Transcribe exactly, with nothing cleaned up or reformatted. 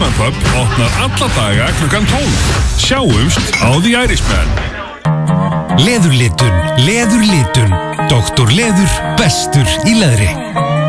Irishman Pub opnar alla daga klukkan tólf. Sjáumst á The Irishman. Leðurlitun, leðurlitun. Doktor Leður, bestur í leðri.